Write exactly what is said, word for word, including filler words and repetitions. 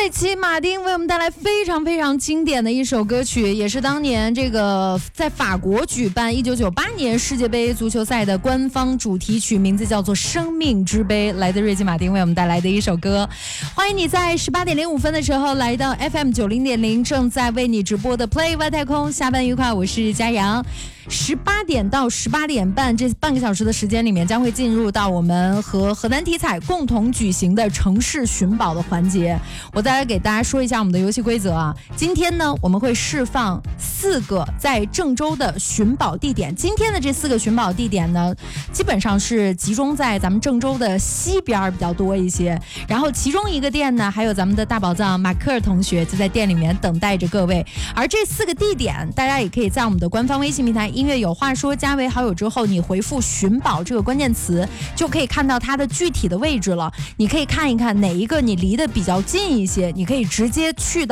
瑞奇·马丁为我们带来非常非常经典的一首歌曲，也是当年这个在法国举办一九九八年世界杯足球赛的官方主题曲，名字叫做《生命之杯》，来自瑞奇·马丁为我们带来的一首歌。欢迎你在十八点零五分的时候来到 F M 九零点零，正在为你直播的 Play 外太空，下班愉快，我是佳阳。十八点到十八点半这半个小时的时间里面，将会进入到我们和河南体彩共同举行的城市寻宝的环节。我再来给大家说一下我们的游戏规则啊。今天呢，我们会释放四个在郑州的寻宝地点。今天的这四个寻宝地点呢，基本上是集中在咱们郑州的西边比较多一些。然后其中一个店呢，还有咱们的大宝藏马克尔同学就在店里面等待着各位。而这四个地点，大家也可以在我们的官方微信平台音乐有话说加为好友之后，你回复寻宝这个关键词，就可以看到它的具体的位置了。你可以看一看哪一个你离得比较近一些，你可以直接去到